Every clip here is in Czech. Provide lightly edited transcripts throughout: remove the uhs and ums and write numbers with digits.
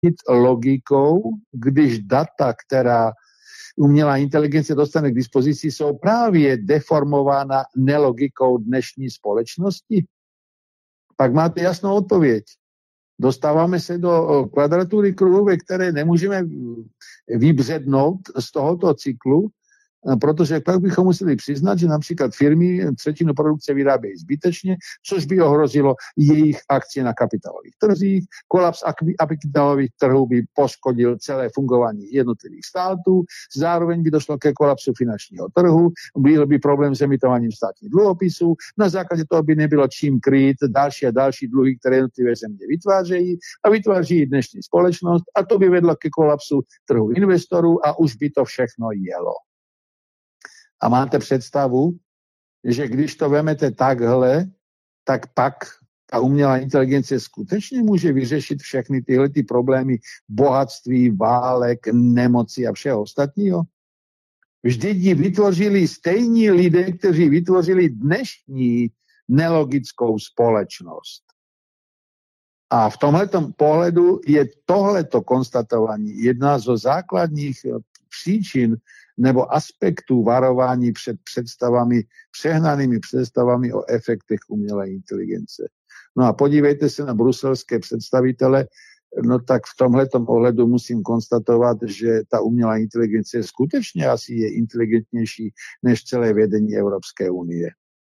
logikou, když data, která umělá inteligence dostane k dispozici, jsou právě deformována nelogikou dnešní společnosti? Pak máte jasnou odpověď. Dostáváme se do kvadratury kruhu, ve které nemůžeme vybřednout z tohoto cyklu, protože pak bychom museli přiznat, že například firmy třetinu produkce vyrábějí zbytečně, což by ohrozilo jejich akcie na kapitálových trzích. Kolaps kapitálových trhů by poškodil celé fungování jednotlivých států, zároveň by došlo ke kolapsu finančního trhu, byl by problém s emitováním státních dluhopisů, na základě toho by nebylo čím krýt další a další dluhy, které jednotlivé země vytvářejí a vytváří dnešní společnost, a to by vedlo ke kolapsu trhu investorů a už by to všechno jelo. A máte představu, že když to vemete takhle, tak pak ta umělá inteligence skutečně může vyřešit všechny tyhle problémy bohatství, válek, nemoci a všeho ostatního? Vždyť ji vytvořili stejní lidé, kteří vytvořili dnešní nelogickou společnost. A v tomhletom pohledu je tohleto konstatování jedna zo základních příčin nebo aspektů varování před přehnanými představami o efektech umělé inteligence. No a podívejte se na bruselské představitele, no tak v tomhletom ohledu musím konstatovat, že ta umělá inteligence skutečně asi je inteligentnější než celé vedení Evropské unie.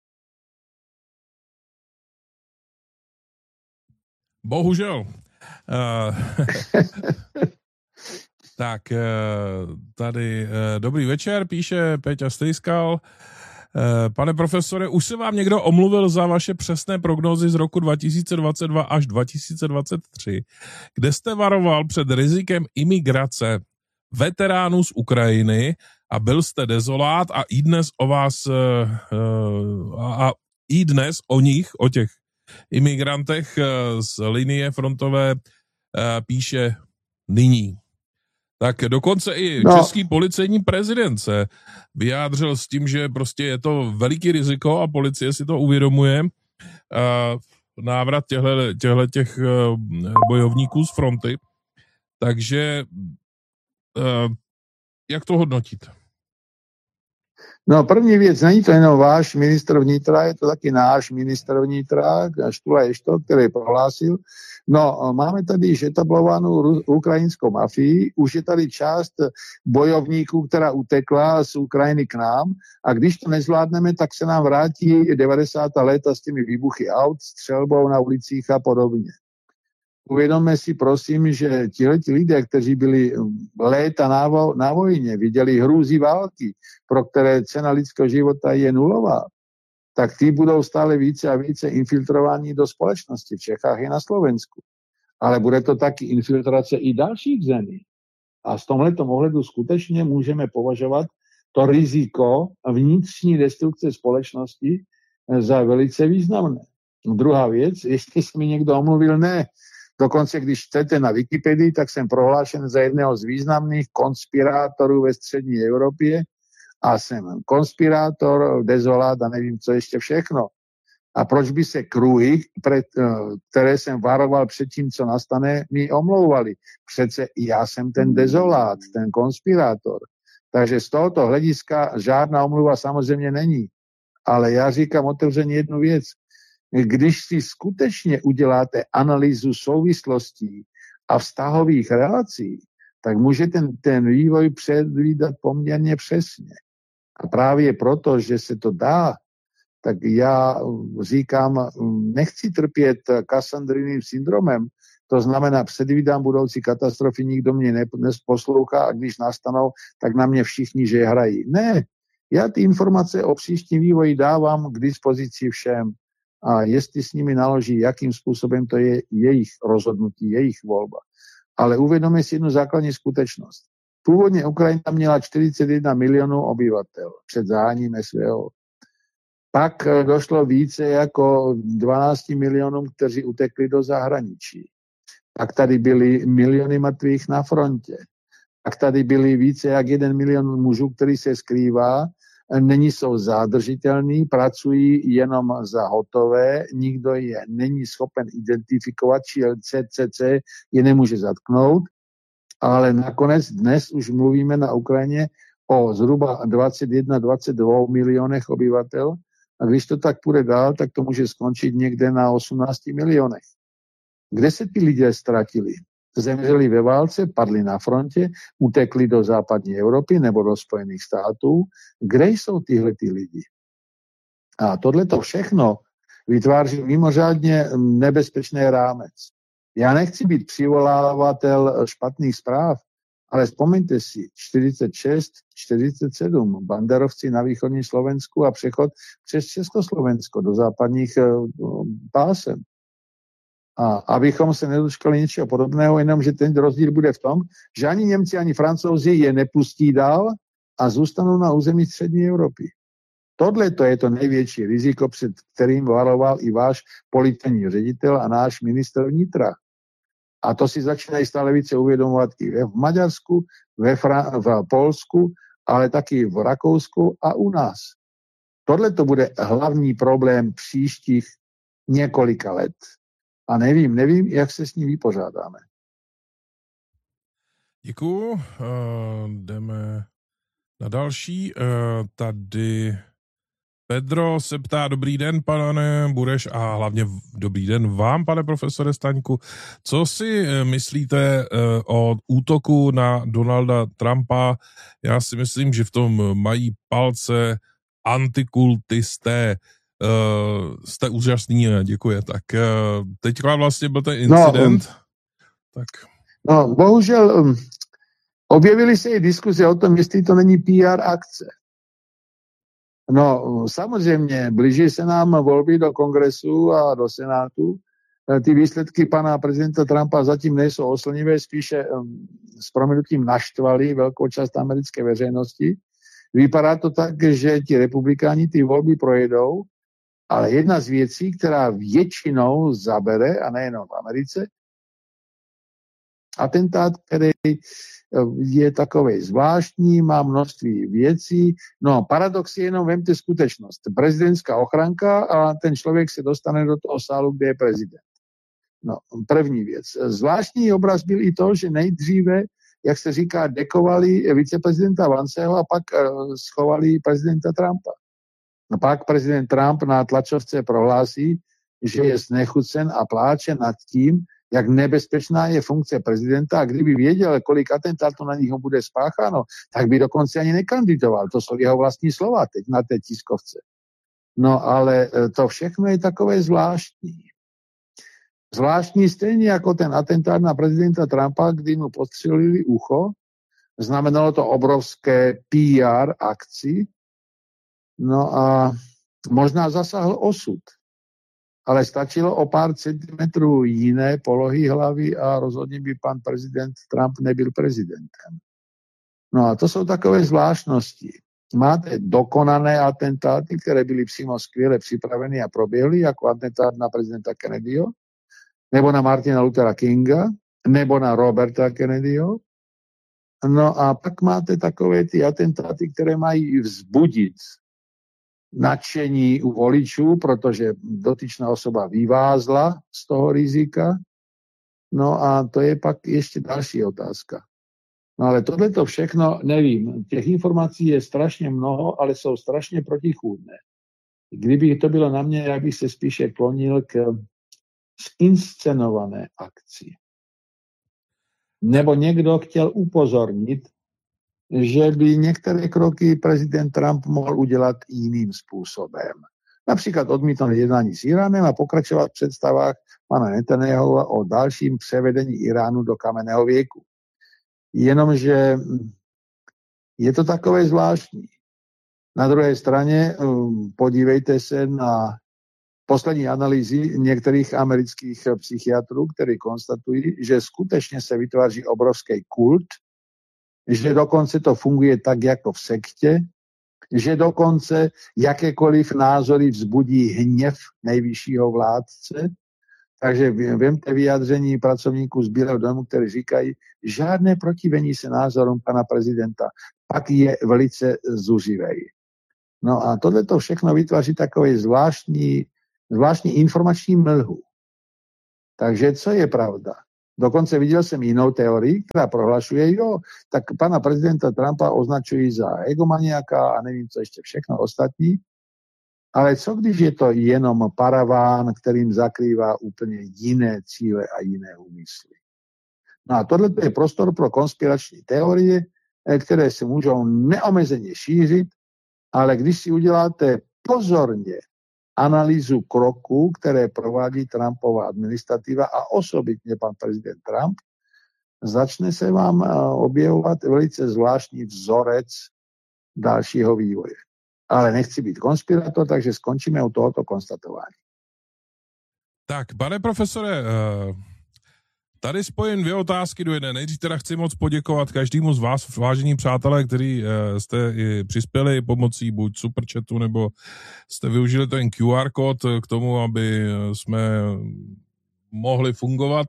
Bohužel. Tak, tady dobrý večer, píše Peťa Stejskal. Pane profesore, už se vám někdo omluvil za vaše přesné prognózy z roku 2022 až 2023, kde jste varoval před rizikem imigrace veteránů z Ukrajiny a byl jste dezolát a i dnes o vás i dnes o nich, o těch imigrantech z linie frontové píše nyní. Tak dokonce i český policejní prezident se vyjádřil s tím, že prostě je to veliký riziko a policie si to uvědomuje. Návrat těch bojovníků z fronty. Takže jak to hodnotit? No, první věc, není to jenom váš ministr vnitra, je to taky náš ministr vnitra, Štula Eštok, který prohlásil, no, máme tady již etablovanou ukrajinskou mafii, už je tady část bojovníků, která utekla z Ukrajiny k nám, a když to nezvládneme, tak se nám vrátí 90. léta s těmi výbuchy aut, střelbou na ulicích a podobně. Uvědomme si, prosím, že tihleti lidé, kteří byli léta na vojně, viděli hrůzy války, pro které cena lidského života je nulová, tak ty budou stále více a více infiltrováni do společnosti v Čechách i na Slovensku. Ale bude to taky infiltrace i dalších zemí. A z tomhletom ohledu skutečně můžeme považovat to riziko vnitřní destrukce společnosti za velice významné. Druhá věc, jestli se mi někdo omluvil, ne. Dokonce, když čtete na Wikipedii, tak jsem prohlášen za jedného z významných konspirátorů ve střední Evropě a jsem konspirátor, dezolát a nevím, co ještě všechno. A proč by se kruhy, které jsem varoval před tím, co nastane, mi omlouvali? Přece já jsem ten dezolát, ten konspirátor. Takže z tohoto hlediska žádná omluva samozřejmě není. Ale já říkám otevřeně jednu věc. Když si skutečně uděláte analýzu souvislostí a vztahových relací, tak můžete ten vývoj předvídat poměrně přesně. A právě proto, že se to dá, tak já říkám, nechci trpět Kassandriným syndromem, to znamená, předvídám budoucí katastrofy, nikdo mě neposlouchá a když nastanou, tak na mě všichni, že hrají. Ne, já ty informace o příštím vývoji dávám k dispozici všem. A jestli s nimi naloží, jakým způsobem, to je jejich rozhodnutí, jejich volba. Ale uvědomme si jednu základní skutečnost. Původně Ukrajina měla 41 milionů obyvatel před zahájením SVO. Pak došlo více jako 12 milionům, kteří utekli do zahraničí. Pak tady byly miliony mrtvých na frontě. Pak tady byly více jak 1 milion mužů, který se skrývá jsou zádržitelní, pracují jenom za hotové, nikdo je není schopen identifikovat, či CCC je nemůže zatknout, ale nakonec dnes už mluvíme na Ukrajině o zhruba 21-22 milionech obyvatel a když to tak půjde dál, tak to může skončit někde na 18 milionech. Kde se ty lidé ztratili? Zemřeli ve válce, padli na frontě, utekli do západní Evropy nebo do Spojených států. Kde jsou tyhle ty lidi? A tohleto všechno vytváří mimořádně nebezpečný rámec. Já nechci být přivolávatel špatných zpráv, ale vzpomeňte si, 46, 47, banderovci na východní Slovensku a přechod přes Československo do západních pásem. A abychom se nedočkali něčeho podobného, jenom že ten rozdíl bude v tom, že ani Němci, ani Francouzi je nepustí dál a zůstanou na území střední Evropy. Tohle to je to největší riziko, před kterým varoval i váš policejní ředitel a náš ministr vnitra. A to si začínají stále více uvědomovat i v Maďarsku, v Polsku, ale taky v Rakousku a u nás. Tohle to bude hlavní problém příštích několika let. A nevím, jak se s ním vypořádáme. Děkuju. Jdeme na další. Tady Pedro se ptá, dobrý den, pane Bureš, a hlavně dobrý den vám, pane profesore Staňku. Co si myslíte o útoku na Donalda Trumpa? Já si myslím, že v tom mají palce antikultisté. Jste úžasný, děkuji. Tak teďka vlastně byl ten incident. No, bohužel objevily se i diskuze o tom, jestli to není PR akce. No, samozřejmě, blíží se nám volby do kongresu a do senátu. Ty výsledky pana prezidenta Trumpa zatím nejsou oslnivé, spíše s prominutím naštvali velkou část americké veřejnosti. Vypadá to tak, že ti republikáni ty volby projedou, ale jedna z věcí, která většinou zabere, a nejenom v Americe, atentát, který je takovej zvláštní, má množství věcí. No, paradox je jenom, vemte skutečnost. Prezidentská ochranka a ten člověk se dostane do toho sálu, kde je prezident. No, první věc. Zvláštní obraz byl i to, že nejdříve, jak se říká, dekovali viceprezidenta Vanceho a pak schovali prezidenta Trumpa. No, pak prezident Trump na tlačovce prohlásí, že je znechucen a pláče nad tím, jak nebezpečná je funkce prezidenta a kdyby věděl, kolik atentátů na něho bude spácháno, tak by dokonce ani nekandidoval. To jsou jeho vlastní slova teď na té tiskovce. No ale to všechno je takové zvláštní. Zvláštní stejně jako ten atentát na prezidenta Trumpa, kdy mu podstřelili ucho. Znamenalo to obrovské PR akci. No a možná zasáhl osud. Ale stačilo o pár centimetrů jiné polohy hlavy a rozhodně by pan prezident Trump nebyl prezidentem. No a to jsou takové zvláštnosti. Máte dokonané atentáty, které byly přímo skvěle připraveny a proběhly, jako atentát na prezidenta Kennedyho, nebo na Martina Luthera Kinga, nebo na Roberta Kennedyho. No a pak máte takové ty atentáty, které mají vzbudit nadšení u voličů, protože dotyčná osoba vyvázla z toho rizika. No a to je pak ještě další otázka. No ale tohleto všechno nevím. Těch informací je strašně mnoho, ale jsou strašně protichůdné. Kdyby to bylo na mě, já bych se spíše klonil k inscenované akci. Nebo někdo chtěl upozornit, že by některé kroky prezident Trump mohl udělat jiným způsobem. Například odmítnout jednání s Iránem a pokračovat v představách pana Netanyahua o dalším převedení Iránu do kamenného věku. Jenomže je to takové zvláštní. Na druhé straně podívejte se na poslední analýzy některých amerických psychiatrů, kteří konstatují, že skutečně se vytváří obrovský kult, že dokonce to funguje tak jako v sektě, že dokonce jakékoliv názory vzbudí hněv nejvyššího vládce. Takže vemte vyjádření pracovníků z Bílého domu, kteří říkají, žádné protivení se názorům pana prezidenta, pak je velice zuřivej. No a tohleto všechno vytváří takový zvláštní informační mlhu. Takže co je pravda? Dokonce viděl jsem jinou teorii, která prohlašuje, tak pana prezidenta Trumpa označují za egomaniaka a nevím, co ještě všechno ostatní. Ale co když je to jenom paraván, kterým zakrývá úplně jiné cíle a jiné úmysly? No a tohle je prostor pro konspirační teorie, které se můžou neomezeně šířit, ale když si uděláte pozorně analýzu kroků, které provádí Trumpova administrativa a osobitně pan prezident Trump, začne se vám objevovat velice zvláštní vzorec dalšího vývoje. Ale nechci být konspirátor, takže skončíme u tohoto konstatování. Tak, pane profesore, tady spojím 2 otázky do jedné. Nejdřív teda chci moc poděkovat každému z vás, vážení přátelé, kteří jste přispěli pomocí buď superchatu, nebo jste využili ten QR kód k tomu, aby jsme mohli fungovat.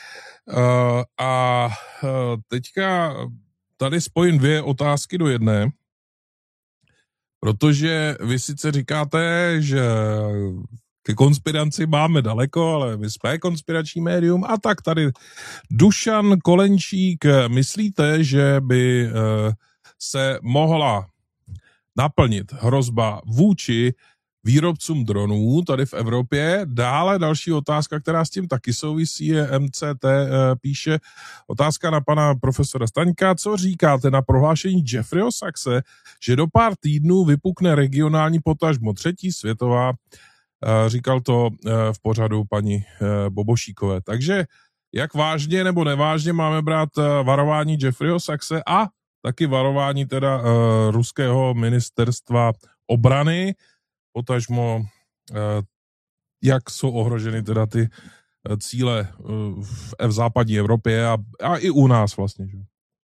A teďka tady spojím 2 otázky do jedné, protože vy sice říkáte, že ke konspiraci máme daleko, ale my jsme konspirační médium. A tak tady Dušan Kolenčík, myslíte, že by se mohla naplnit hrozba vůči výrobcům dronů tady v Evropě? Dále další otázka, která s tím taky souvisí, je MCT, píše otázka na pana profesora Staňka. Co říkáte na prohlášení Jeffreyho Sachse, že do pár týdnů vypukne regionální potažmo 3. světová? Říkal to v pořadu paní Bobošíkové. Takže jak vážně nebo nevážně máme brát varování Jeffreyho Sachse a taky varování teda ruského ministerstva obrany, potažmo jak jsou ohroženy teda ty cíle v západní Evropě a i u nás vlastně. Že?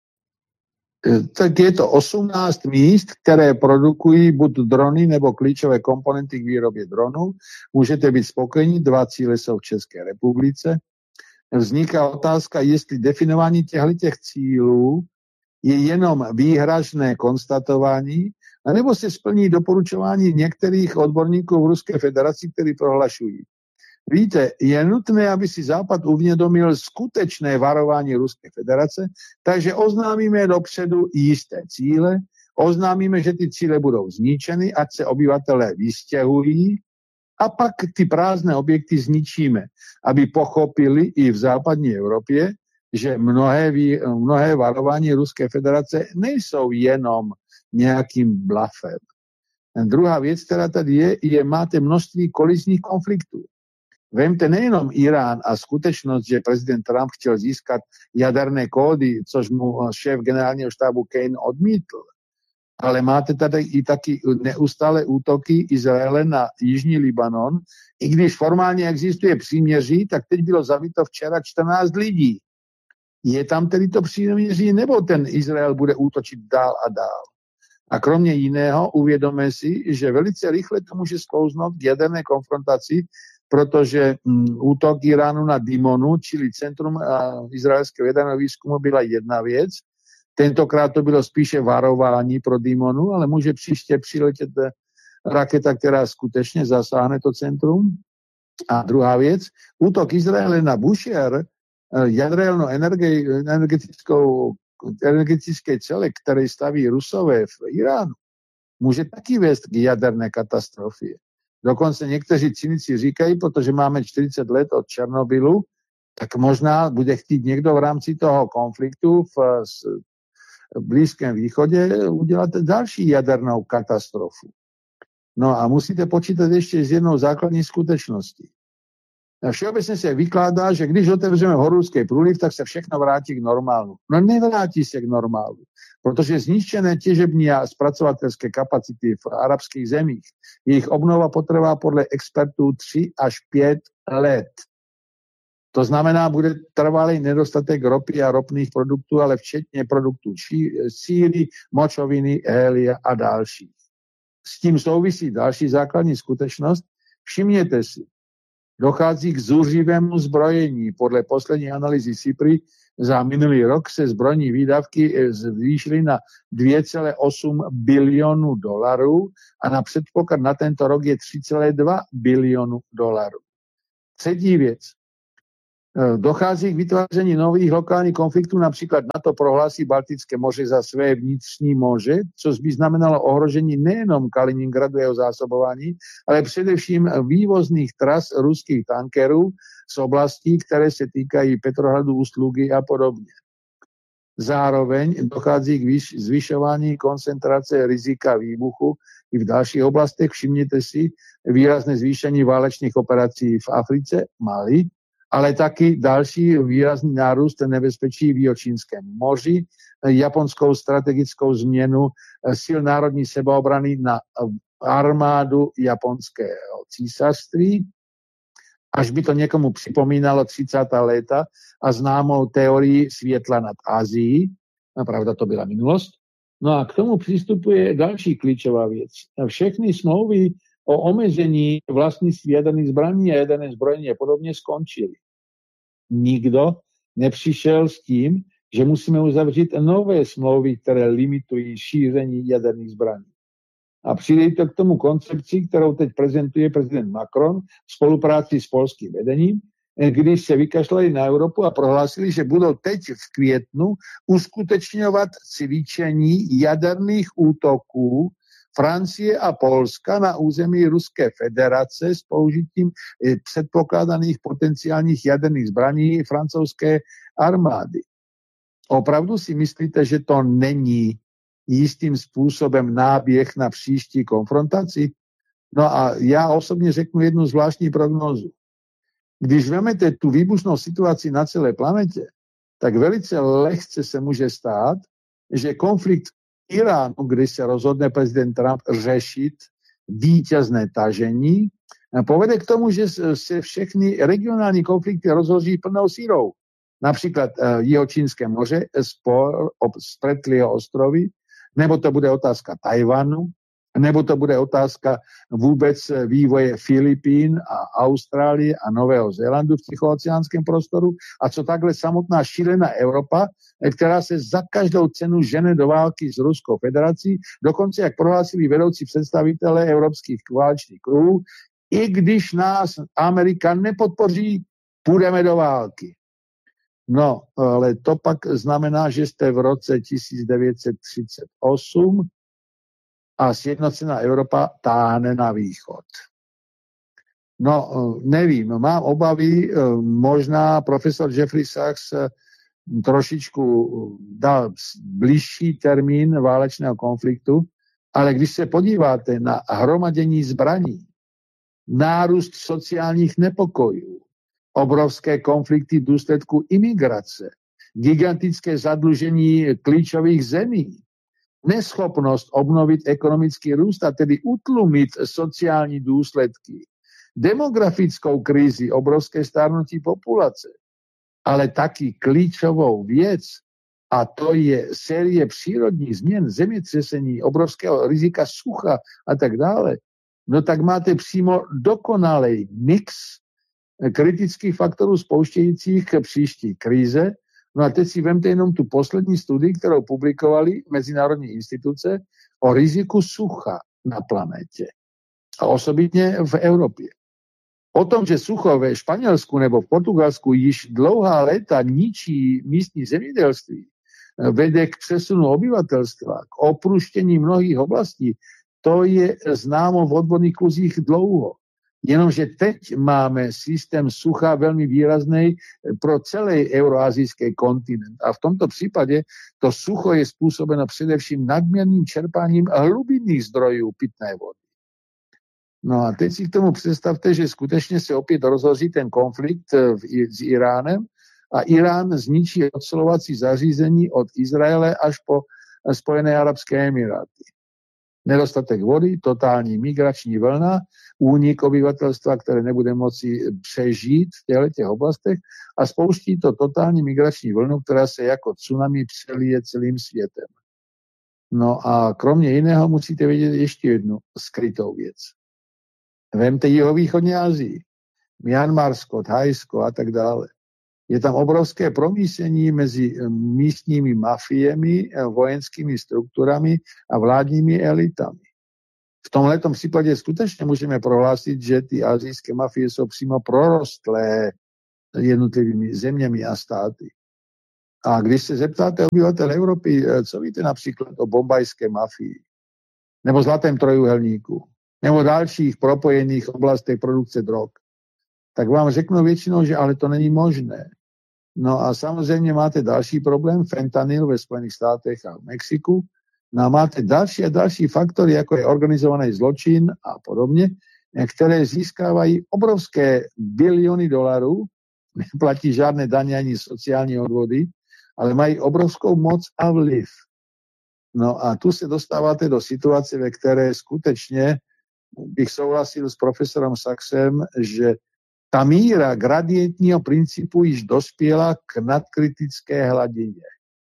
Tak je to 18 míst, které produkují buď drony nebo klíčové komponenty k výrobě dronů. Můžete být spokojení, 2 cíle jsou v České republice. Vzniká otázka, jestli definování těchto cílů je jenom výhražné konstatování, anebo se splní doporučování některých odborníků v Ruské federaci, kteří prohlašují. Víte, je nutné, aby si Západ uvědomil skutečné varování Ruské federace, takže oznámíme dopředu jisté cíle, oznámíme, že ty cíle budou zničeny, ať se obyvatelé vystěhují a pak ty prázdné objekty zničíme, aby pochopili i v západní Evropě, že mnohé varování Ruské federace nejsou jenom nějakým blafem. A druhá věc, která tady je, máte množství kolizních konfliktů. Vemte nejenom Irán a skutečnost, že prezident Trump chtěl získat jaderné kódy, což mu šéf generálního štábu Kane odmítl, ale máte tady i taky neustále útoky Izraele na jižní Libanon. I když formálně existuje příměří, tak teď bylo zabito včera 14 lidí. Je tam tedy to příměří, nebo ten Izrael bude útočit dál a dál? A kromě jiného uvědomme si, že velice rychle to může sklouznout k jaderné konfrontaci, protože útok Iránu na Dimonu, čili centrum izraelského jaderného výzkumu, byla jedna věc. Tentokrát to bylo spíše varování pro Dimonu, ale může příště přiletět raketa, která skutečně zasáhne to centrum. A druhá věc, útok Izraele na Bushehr, energetické celek, které staví Rusové v Iránu, může taky vést k jaderné katastrofě. Dokonce někteří cynici říkají, protože máme 40 let od Černobylu, tak možná bude chtít někdo v rámci toho konfliktu v Blízkém východě udělat další jadernou katastrofu. No a musíte počítat ještě s jednou základní skutečností. Všeobecně se vykládá, že když otevřeme Horúzský průliv, tak se všechno vrátí k normálu. No nevrátí se k normálu, protože zničené těžební a zpracovatelské kapacity v arabských zemích, jejich obnova potrvá podle expertů 3 až 5 let. To znamená, bude trvalý nedostatek ropy a ropných produktů, ale včetně produktů síry, močoviny, hélia a dalších. S tím souvisí další základní skutečnost. Všimněte si, dochází k zuřivému zbrojení. Podle poslední analýzy SIPRI Za minulý rok se zbrojní výdavky zvýšily na 2,8 bilionu dolarů a na předpoklad na tento rok je 3,2 bilionu dolarů. Třetí věc. Dochází k vytváření nových lokálních konfliktů, například NATO prohlásí Baltické moře za své vnitřní moře, což by znamenalo ohrožení nejenom Kaliningradu a jeho zásobování, ale především vývozných tras ruských tankerů z oblastí, které se týkají Petrohradu, Ust-Lugy a podobně. Zároveň dochází k zvyšování koncentrace rizika výbuchu i v dalších oblastech. Všimněte si výrazné zvýšení válečných operací v Africe, Mali, ale taky další výrazný nárůst nebezpečí v Jihočínském moři, japonskou strategickou změnu sil národní sebeobrany na armádu japonského císařství, až by to někomu připomínalo 30. léta a známou teorii světla nad Asií. A pravda, to byla minulost. No a k tomu přistupuje další klíčová věc. Všechny smlouvy o omezení vlastnictví jaderných zbraní a jaderné zbrojení a podobně skončily. Nikdo nepřišel s tím, že musíme uzavřít nové smlouvy, které limitují šíření jaderných zbraní. A přijde to k tomu koncepci, kterou teď prezentuje prezident Macron v spolupráci s polským vedením, když se vykašlali na Evropu a prohlásili, že budou teď v květnu uskutečňovat cvičení jaderných útoků Francie a Polska na území Ruské federace s použitím předpokládaných potenciálních jaderných zbraní francouzské armády. Opravdu si myslíte, že to není jistým způsobem náběh na příští konfrontaci? No a já osobně řeknu jednu zvláštní prognózu. Když vezmete tu výbušnou situaci na celé planetě, tak velice lehce se může stát, že konflikt Iránu, kdy se rozhodne prezident Trump řešit vítězné tažení, povede k tomu, že se všechny regionální konflikty rozhoří plnou sírou. Například Jihočínské moře, Spratlyho ostrovy, nebo to bude otázka Tajvanu, nebo to bude otázka vůbec vývoje Filipín a Austrálie a Nového Zélandu v tichooceánském prostoru a co takhle samotná šílená Evropa, která se za každou cenu žene do války s Ruskou federací, dokonce jak prohlásili vedoucí představitelé evropských válečných kruhů, i když nás Amerika nepodpoří, půjdeme do války. No, ale to pak znamená, že jste v roce 1938 a sjednocená Evropa táhne na východ. No, nevím, mám obavy, možná profesor Jeffrey Sachs trošičku dal bližší termín válečného konfliktu, ale když se podíváte na hromadění zbraní, nárůst sociálních nepokojů, obrovské konflikty v důsledku imigrace, gigantické zadlužení klíčových zemí, neschopnost obnovit ekonomický růst a tedy utlumit sociální důsledky, demografickou krizi, obrovské stárnutí populace, ale taky klíčovou věc, a to je série přírodních změn, zemětřesení, obrovského rizika sucha a tak dále, no tak máte přímo dokonalý mix kritických faktorů spouštějících k příští krize. No a teď si vemte jenom tu poslední studii, kterou publikovali mezinárodní instituce o riziku sucha na planetě a osobitně v Evropě. O tom, že sucho ve Španělsku nebo v Portugalsku již dlouhá léta ničí místní zemědělství, vede k přesunu obyvatelstva, k opuštění mnohých oblastí, to je známo v odborných kruzích dlouho. Jenomže teď máme systém sucha velmi výrazný pro celý euroazijský kontinent. A v tomto případě to sucho je způsobeno především nadměrným čerpáním hlubinných zdrojů pitné vody. No a teď si k tomu představte, že skutečně se opět rozhoří ten konflikt s Iránem a Irán zničí ocelovací zařízení od Izraele až po Spojené arabské emiráty. Nedostatek vody, totální migrační vlna, únik obyvatelstva, které nebude moci přežít v těchto oblastech a spouští to totální migrační vlnu, která se jako tsunami přelije celým světem. No a kromě jiného musíte vědět ještě jednu skrytou věc. Vemte jihovýchodní Asii, Myanmarsko, Thajsko a tak dále. Je tam obrovské promísení mezi místními mafiemi, vojenskými strukturami a vládními elitami. V tomhletom případě skutečně můžeme prohlásit, že ty asijské mafie jsou přímo prorostlé jednotlivými zeměmi a státy. A když se zeptáte obyvatel Evropy, co víte například o bombajské mafii, nebo zlatém trojuhelníku, nebo dalších propojených oblastech produkce drog, tak vám řeknou většinou, že ale to není možné. No a samozřejmě máte další problém, fentanyl ve Spojených státech a v Mexiku. No a máte další a další faktory, jako je organizovaný zločin a podobně, které získávají obrovské biliony dolarů, neplatí žádné daně ani sociální odvody, ale mají obrovskou moc a vliv. No a tu se dostáváte do situace, ve které skutečně bych souhlasil s profesorem Sachsem, že ta míra gradientního principu již dospěla k nadkritické hladině.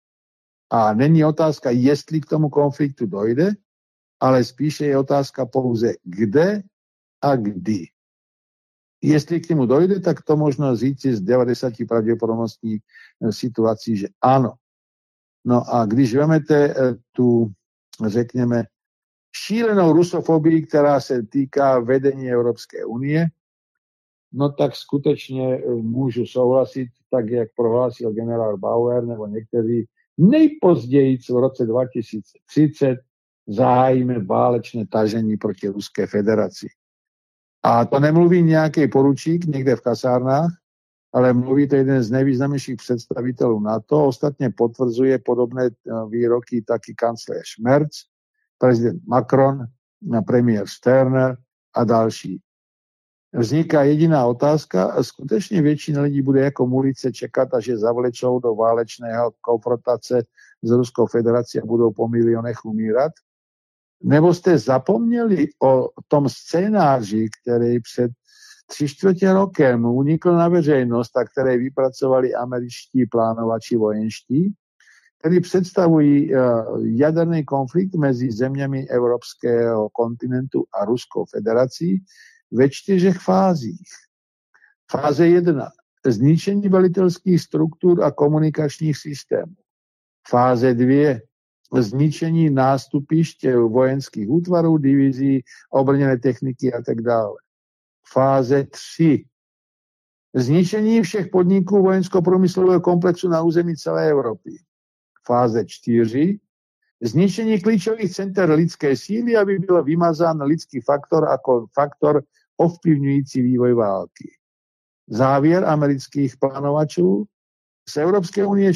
A není otázka, jestli k tomu konfliktu dojde, ale spíše je otázka pouze kde a kdy. Jestli k němu dojde, tak to možno říci z 90 pravděpodobností situací, že ano. No a když vemete tu, řekněme, šílenou rusofobii, která se týká vedení Evropské unie, no tak skutečně můžu souhlasit, tak jak prohlásil generál Bauer nebo někteří, nejpozději v roce 2030 zahájíme válečné tažení proti Ruské federaci. A to nemluví nějaký poručík někde v kasárnách, ale mluví to jeden z nejvýznamnějších představitelů NATO. Ostatně potvrzuje podobné výroky taky kancléř Merz, prezident Macron, premiér Sterner a další. Vzniká jediná otázka a skutečně většina lidí bude jako mulice čekat, až je zavlečou do válečného konfrontace s Ruskou federací a budou po milionech umírat. Nebo jste zapomněli o tom scénáři, který před 3/4 rokem unikl na veřejnost a který vypracovali američtí plánovači vojenští, který představují jaderný konflikt mezi zeměmi evropského kontinentu a Ruskou federací ve 4 fázích. Fáze 1. Zničení velitelských struktur a komunikačních systémů. Fáze 2. Zničení nástupišť vojenských útvarů, divizí, obrněné techniky a tak dále. Fáze 3. Zničení všech podniků vojensko-průmyslového komplexu na území celé Evropy. Fáze 4. Zničení klíčových center lidské síly, aby byl vymazán lidský faktor jako faktor ovplyvňující vývoj války. Závěr amerických plánovačů: z Evropské unie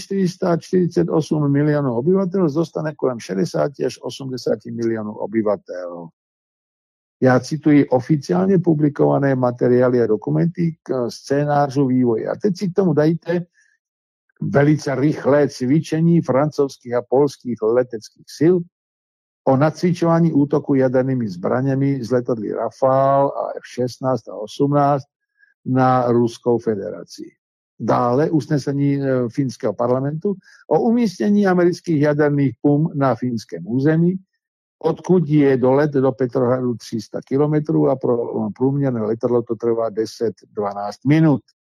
448 milionů obyvatel zostane kolem 60 až 80 milionů obyvatel. Já cituji oficiálně publikované materiály a dokumenty k scénářu vývoje. A teď si k tomu dajte velice rychlé cvičení francouzských a polských leteckých sil o nacvičování útoku jadernými zbraněmi z letadly Rafale a F-16 a 18 na Ruskou federaci. Dále usnesení finského parlamentu o umístění amerických jaderných pum na finském území, odkud je dolet do Petrohradu 300 kilometrů a pro průměrné letadlo to trvá 10-12 minut.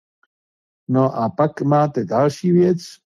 No a pak máte další věc,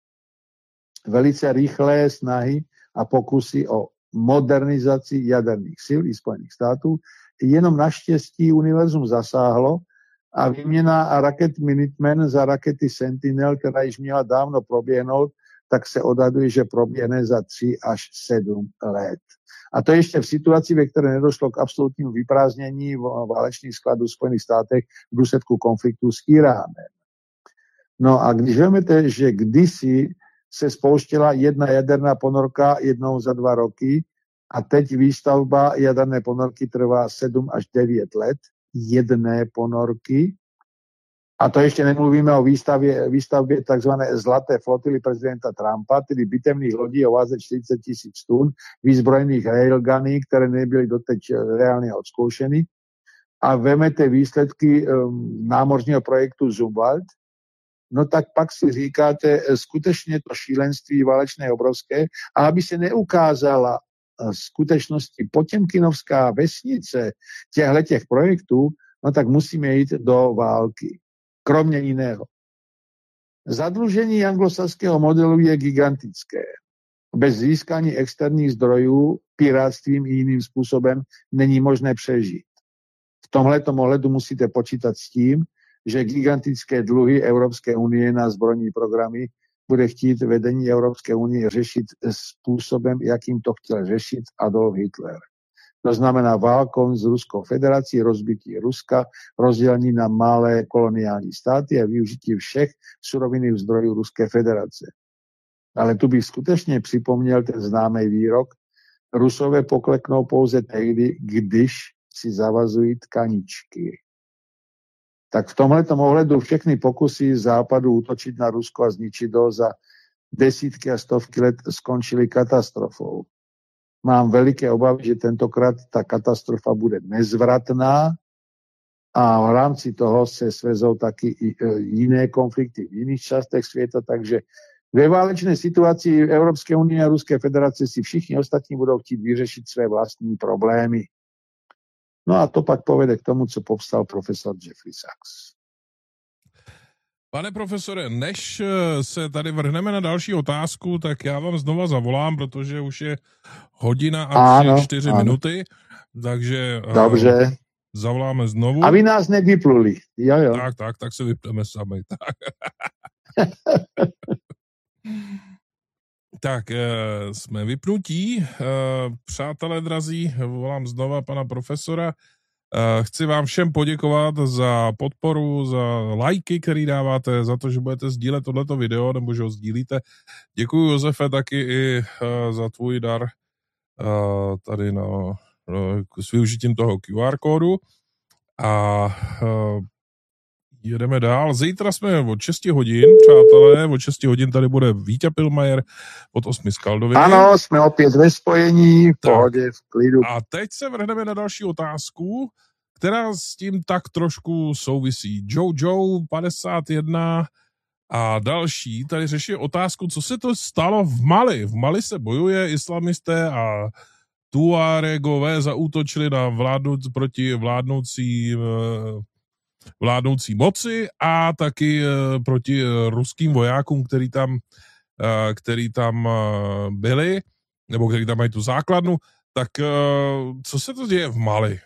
velice rychlé snahy a pokusy o modernizaci jaderných sil i Spojených států. Jenom naštěstí univerzum zasáhlo a výměna raket Minuteman za rakety Sentinel, která již měla dávno proběhnout, tak se odhaduje, že proběhne za 3 až 7 let. A to ještě v situaci, ve které nedošlo k absolutnímu vyprázdnění válečných skladů v Spojených státech v důsledku konfliktu s Iránem. No a když vezmete, že kdysi se spouštěla jedna jaderná ponorka jednou za 2 roky a teď výstavba jaderné ponorky trvá 7 až 9 let, jedné ponorky, a to ještě nemluvíme o výstavbě takzvané zlaté flotily prezidenta Trumpa, tedy bitevných lodí o váze 40 000 tun, výzbrojených railguny, které nebyly doteď reálně odzkoušeny. A vemete výsledky námořního projektu Zumwalt, no tak pak si říkáte, skutečně to šílenství válečné obrovské, a aby se neukázala skutečnosti potěmkinovská vesnice těchto projektů, no tak musíme jít do války. Kromě jiného. Zadlužení anglosaského modelu je gigantické. Bez získání externích zdrojů, pirátstvím i jiným způsobem není možné přežít. V tomhletom ohledu musíte počítat s tím, že gigantické dluhy Evropské unie na zbrojní programy bude chtít vedení Evropské unie řešit způsobem, jakým to chtěl řešit Adolf Hitler. To znamená válkou s Ruskou federací, rozbití Ruska, rozdělení na malé koloniální státy a využití všech surovinných zdrojů Ruské federace. Ale tu bych skutečně připomněl ten známý výrok, Rusové pokleknou pouze tehdy, když si zavazují tkaničky. Tak v tomhletom ohledu všechny pokusy Západu útočit na Rusko a zničit ho za desítky a stovky let skončily katastrofou. Mám veliké obavy, že tentokrát ta katastrofa bude nezvratná a v rámci toho se svezou taky i jiné konflikty v jiných částech světa, takže ve válečné situaci Evropské unie a Ruské federace si všichni ostatní budou chtít vyřešit své vlastní problémy. No a to pak povede k tomu, co popsal profesor Jeffrey Sachs. Pane profesore, než se tady vrhneme na další otázku, tak já vám znova zavolám, protože už je hodina a 4 minuty, takže dobře. Zavoláme znovu. A vy nás nevypluli. Jo. Tak se vypneme sami. Tak, jsme vypnutí. Přátelé drazí, volám znova pana profesora. Chci vám všem poděkovat za podporu, za lajky, který dáváte, za to, že budete sdílet tohleto video, nebo že ho sdílíte. Děkuji, Josefe, taky i za tvůj dar tady s využitím toho QR kódu. A jedeme dál. Zítra jsme od 6 hodin, přátelé, od 6 hodin tady bude Víťa Pilmajer, od 8 Skaldoviny. Ano, jsme opět ve spojení, v pohodě, v klidu. A teď se vrhneme na další otázku, která s tím tak trošku souvisí. Joe 51 a další tady řeší otázku, co se to stalo v Mali. V Mali se bojuje, islamisté a Tuaregové zaútočili na proti vládnoucí moci a taky proti ruským vojákům, který tam byli, nebo který tam mají tu základnu. Tak co se to děje v Mali?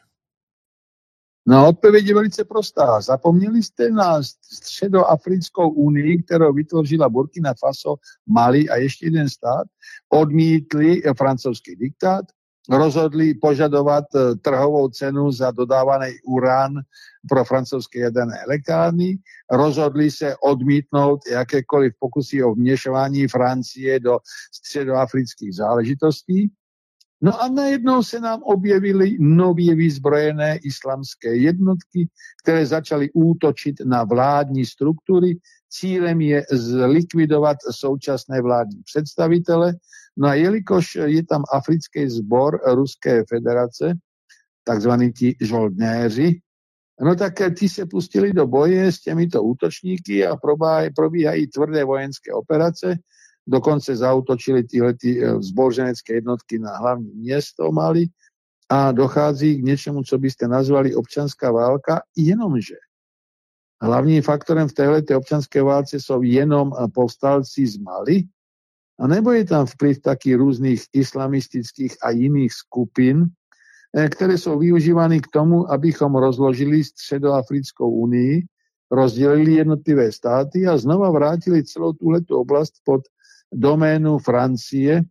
No, odpověď je velice prostá. Zapomněli jste na Středoafrickou unii, kterou vytvořila Burkina Faso, Mali a ještě jeden stát, odmítli francouzský diktát, rozhodli požadovat trhovou cenu za dodávaný uran pro francouzské jaderné elektrárny, rozhodli se odmítnout jakékoliv pokusy o vměšování Francie do středoafrických záležitostí. No a najednou se nám objevily nově vyzbrojené islamské jednotky, které začaly útočit na vládní struktury. Cílem je zlikvidovat současné vládní představitele. No a jelikož je tam africký sbor Ruské federace, takzvaní ti žoldnéři, no tak ti se pustili do boje s těmito útočníky a probíhají tvrdé vojenské operace. Dokonce zaútočili tyhlety zboženecké jednotky na hlavní město Mali a dochází k něčemu, co byste nazvali občanská válka, jenomže hlavním faktorem v téhleté občanské válce jsou jenom povstalci z Mali, a nebo je tam vplyv taky různých islamistických a jiných skupin, které jsou využívány k tomu, abychom rozložili Středoafrickou unii, rozdělili jednotlivé státy a znova vrátili celou tuhletu oblast pod doménu Francie,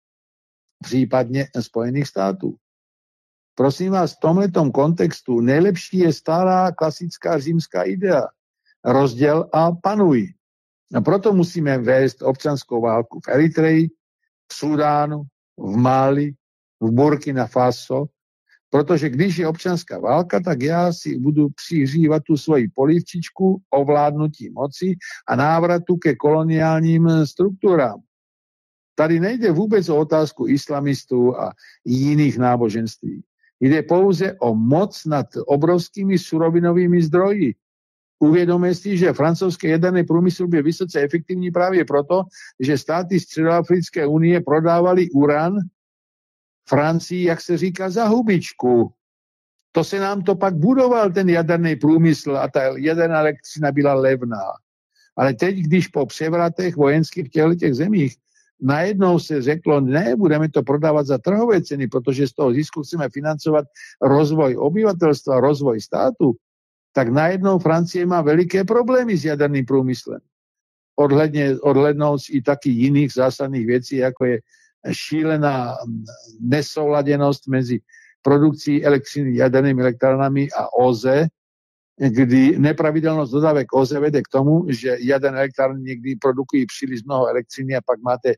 případně Spojených států. Prosím vás, v tomhletom kontextu nejlepší je stará klasická římská idea. Rozděl a panuj. A proto musíme vést občanskou válku v Eritreji, v Sudánu, v Mali, v Burkina Faso, protože když je občanská válka, tak já si budu přihřívat tu svoji polivčičku ovládnutí moci a návratu ke koloniálním strukturám. Tady nejde vůbec o otázku islamistů a jiných náboženství. Jde pouze o moc nad obrovskými surovinovými zdroji. Uvědomme si, že francouzský jaderný průmysl byl vysoce efektivní právě proto, že státy Středoafrické unie prodávali uran Francii, jak se říká, za hubičku. To se nám to pak budoval, ten jaderný průmysl, a ta jaderná elektřina byla levná. Ale teď, když po převratech vojenských v těch zemích najednou se řeklo, ne, budeme to prodávat za trhové ceny, protože z toho zisku chceme financovat rozvoj obyvatelstva, rozvoj státu, tak najednou Francie má veliké problémy s jaderným průmyslem. Odhlednout i taky jiných zásadných věcí, jako je šílená nesouladěnost mezi produkcí elektřiny jadernými elektrárnami a OZE, kdy nepravidelnost dodávek OZE vede k tomu, že jaderné elektrárny někdy produkují příliš mnoho elektřiny a pak máte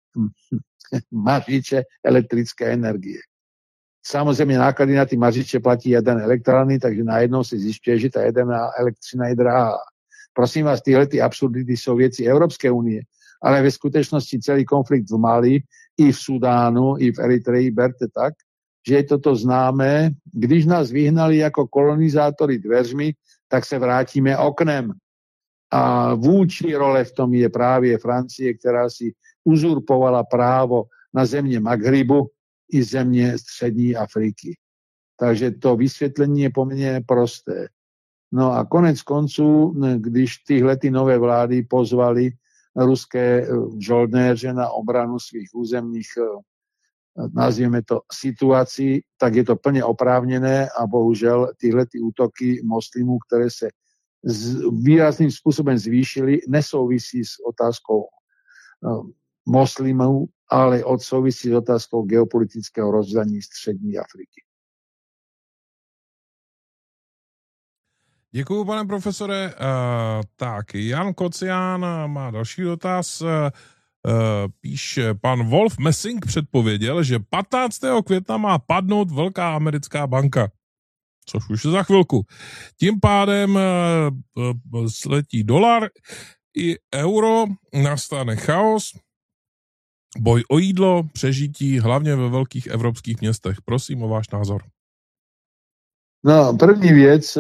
mařiče elektrické energie. Samozřejmě náklady na ty mařiče platí jaderné elektrárny, takže najednou se zjišťuje, že ta jaderná elektřina je drahá. Prosím vás, tyhle ty absurdity jsou věci Evropské unie, ale ve skutečnosti celý konflikt v Mali, i v Sudánu, i v Eritreji berte tak, že je toto známé. Když nás vyhnali jako kolonizátory dveřmi, tak se vrátíme oknem. A vůči role v tom je právě Francie, která si uzurpovala právo na země Maghribu i země střední Afriky. Takže to vysvětlení je poměrně prosté. No a konec konců, když tyhle ty nové vlády pozvali ruské žoldnéře na obranu svých územních, nazvěme to, situací, tak je to plně oprávněné a bohužel tyhle ty útoky muslimů, které se výrazným způsobem zvýšily, nesouvisí s otázkou muslimů, ale souvisí s otázkou geopolitického rozdělení střední Afriky. Děkuju, pane profesore. Tak, Jan Kocián má další dotaz. Píše, pan Wolf Messing předpověděl, že 15. května má padnout velká americká banka. Což už za chvilku. Tím pádem sletí dolar i euro, nastane chaos, boj o jídlo, přežití, hlavně ve velkých evropských městech. Prosím o váš názor. No, první věc,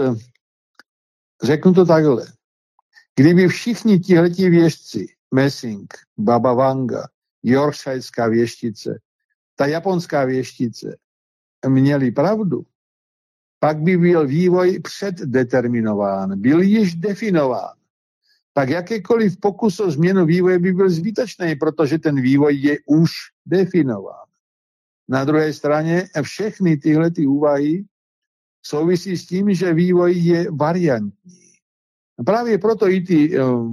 řeknu to takhle. Kdyby všichni tihleti věštci, Messing, Baba Vanga, Yorkshiretská věštice, ta japonská věštice, měli pravdu, pak by byl vývoj předdeterminován, byl již definován. Tak jakékoliv pokus o změnu vývoje by byl zbytečný, protože ten vývoj je už definován. Na druhé straně všechny tyhle ty úvahy souvisí s tím, že vývoj je variantní. Právě proto i ty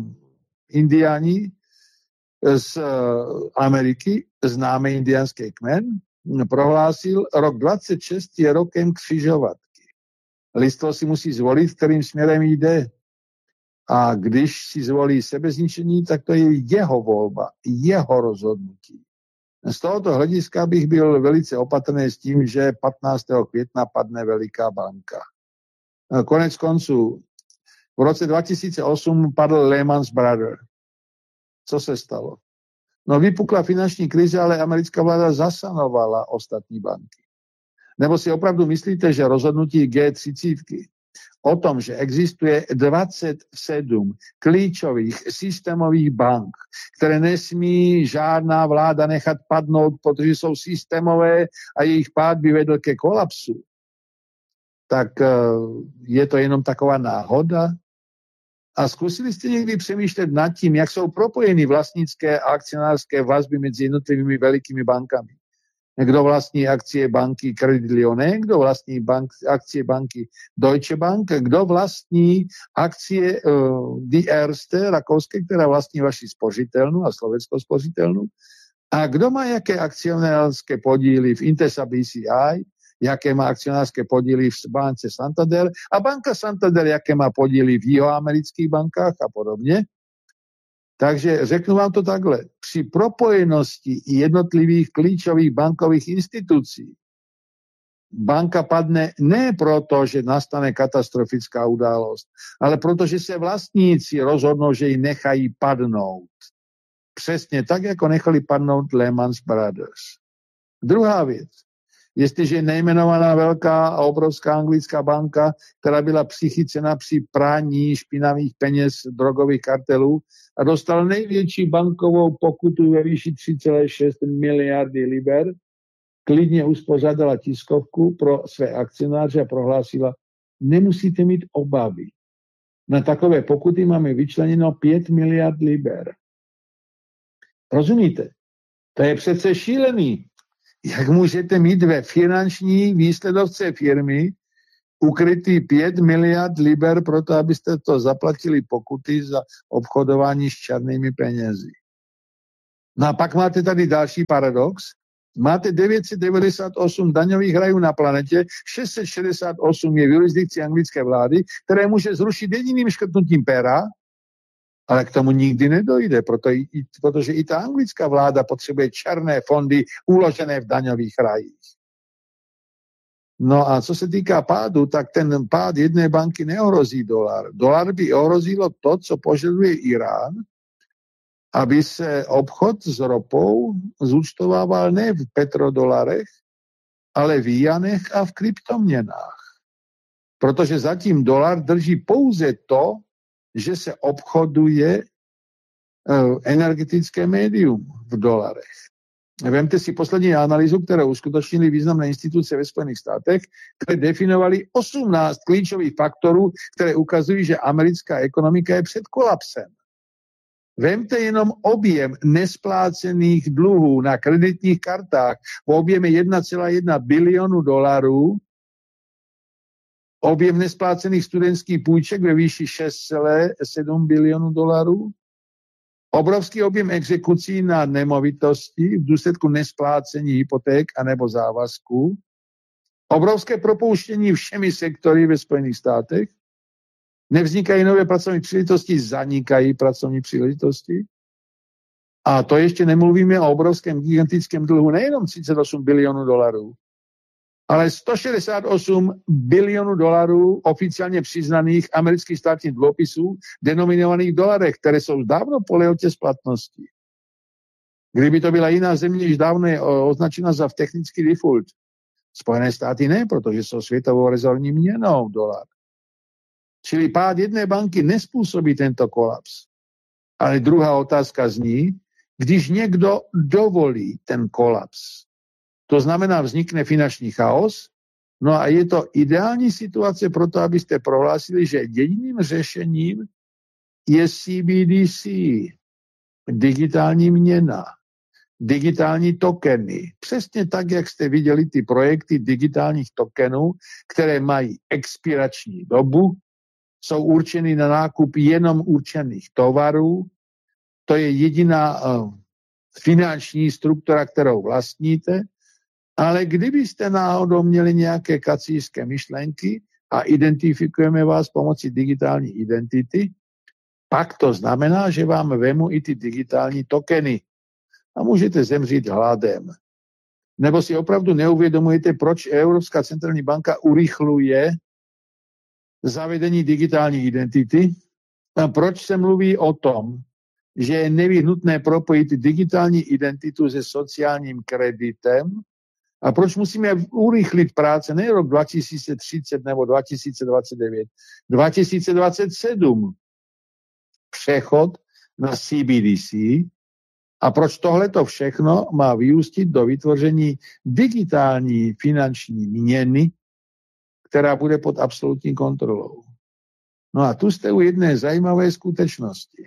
indiáni z Ameriky, známý indiánský kmen, prohlásil, rok 26 je rokem křižovatky. Lidstvo si musí zvolit, kterým směrem jde. A když si zvolí sebezničení, tak to je jeho volba, jeho rozhodnutí. Z tohoto hlediska bych byl velice opatrný s tím, že 15. května padne veliká banka. Konec konců, v roce 2008 padl Lehman Brothers. Co se stalo? No, vypukla finanční krize, ale americká vláda zasanovala ostatní banky. Nebo si opravdu myslíte, že rozhodnutí G30 o tom, že existuje 27 klíčových systémových bank, které nesmí žádná vláda nechat padnout, protože jsou systémové a jejich pád by vedl ke kolapsu, tak je to jenom taková náhoda? A zkusili jste někdy přemýšlet nad tím, jak jsou propojeny vlastnické a akcionářské vazby mezi jednotlivými velikými bankami? Kdo vlastní akcie banky Credit Lyonnais, kdo vlastní akcie banky Deutsche Bank, kdo vlastní akcie Die Erste, rakouské, která vlastní vaši spořitelnu a slovenskou spořitelnu, a kdo má jaké akcionářské podíly v Intesa BCI, jaké má akcionářské podíly v bance Santander a banka Santander, jaké má podíly v jihoamerických bankách a podobně. Takže řeknu vám to takhle. Při propojenosti jednotlivých klíčových bankových institucí banka padne ne proto, že nastane katastrofická událost, ale protože se vlastníci rozhodnou, že ji nechají padnout. Přesně tak, jako nechali padnout Lehman Brothers. Druhá věc. Jestliže nejmenovaná velká a obrovská anglická banka, která byla přichycena při prání špinavých peněz drogových kartelů a dostala největší bankovou pokutu ve výši 3,6 miliardy liber, klidně uspořádala tiskovku pro své akcionáře a prohlásila, nemusíte mít obavy. Na takové pokuty máme vyčleněno 5 miliard liber. Rozumíte? To je přece šílený. Jak můžete mít ve finanční výsledovce firmy ukrytý 5 miliard liber proto, abyste to zaplatili pokuty za obchodování s černými penězi? No a pak máte tady další paradox. Máte 998 daňových rajů na planetě, 668 je v jurisdikci anglické vlády, které může zrušit jediným škrtnutím pera, ale k tomu nikdy nedojde, protože i ta anglická vláda potřebuje černé fondy uložené v daňových rajích. No a co se týká pádu, tak ten pád jedné banky neohrozí dolar. Dolar by ohrozilo to, co požaduje Irán, aby se obchod s ropou zúčtovával ne v petrodolarech, ale v janech a v kryptoměnách. Protože zatím dolar drží pouze to, že se obchoduje energetické médium v dolarech. Vemte si poslední analýzu, kterou uskutečnili významné instituce ve Spojených státech, které definovali 18 klíčových faktorů, které ukazují, že americká ekonomika je před kolapsem. Vemte jenom objem nesplácených dluhů na kreditních kartách v objeme 1,1 bilionu dolarů, objem nesplácených studentských půjček ve výši 6,7 bilionu dolarů, obrovský objem exekucí na nemovitosti v důsledku nesplácení hypoték anebo závazků, obrovské propouštění všemi sektory ve Spojených státech, nevznikají nové pracovní příležitosti, zanikají pracovní příležitosti. A to ještě nemluvíme o obrovském gigantickém dluhu, nejenom 38 bilionů dolarů, ale 168 bilionů dolarů oficiálně přiznaných amerických státních dluhopisů denominovaných v dolarech, které jsou dávno po lehotě splatnosti. Kdyby to byla jiná země, již dávno je označena za technický default. Spojené státy ne, protože jsou světovou rezervní měnou dolar. Čili pád jedné banky nespůsobí tento kolaps. Ale druhá otázka zní, když někdo dovolí ten kolaps, to znamená, vznikne finanční chaos, no a je to ideální situace pro to, abyste prohlásili, že jediným řešením je CBDC, digitální měna, digitální tokeny. Přesně tak, jak jste viděli ty projekty digitálních tokenů, které mají expirační dobu, jsou určeny na nákup jenom určených tovarů. To je jediná finanční struktura, kterou vlastníte. Ale kdybyste náhodou měli nějaké kacířské myšlenky a identifikujeme vás pomocí digitální identity, pak to znamená, že vám vemu i ty digitální tokeny a můžete zemřít hladem. Nebo si opravdu neuvědomujete, proč Evropská centrální banka urychluje zavedení digitální identity a proč se mluví o tom, že je nevyhnutné propojit digitální identitu se sociálním kreditem a proč musíme urychlit práce ne rok 2030 nebo 2029, 2027 přechod na CBDC a proč tohleto všechno má vyústit do vytvoření digitální finanční měny, která bude pod absolutní kontrolou. No a tu jste u jedné zajímavé skutečnosti.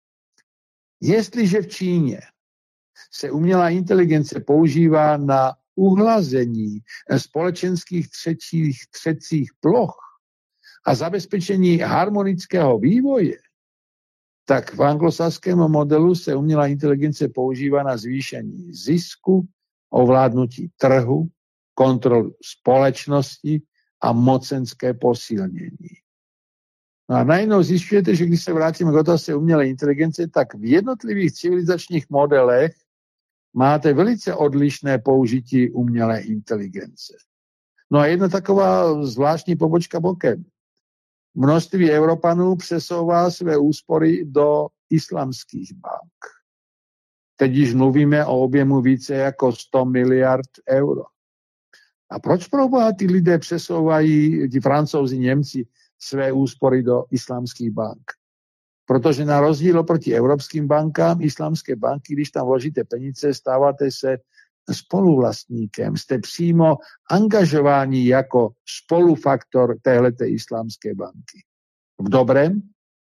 Jestliže v Číně se umělá inteligence používá na uhlazení společenských třecích ploch a zabezpečení harmonického vývoje, tak v anglosaském modelu se umělá inteligence používá na zvýšení zisku, ovládnutí trhu, kontrolu společnosti a mocenské posílnění. No a najednou zjišťujete, že když se vrátíme k otázce umělé inteligence, tak v jednotlivých civilizačních modelech máte velice odlišné použití umělé inteligence. No a jedna taková zvláštní pobočka bokem. Množství Evropanů přesouvá své úspory do islamských bank. Teď již mluvíme o objemu více jako 100 miliard euro. A proč proboha ty lidé přesouvají, ti Francouzi, Němci, své úspory do islamských bank? Protože na rozdíl oproti evropským bankám, islamské banky, když tam vložíte peníze, stáváte se spoluvlastníkem. Jste přímo angažováni jako spolufaktor téhleté islámské banky. V dobrém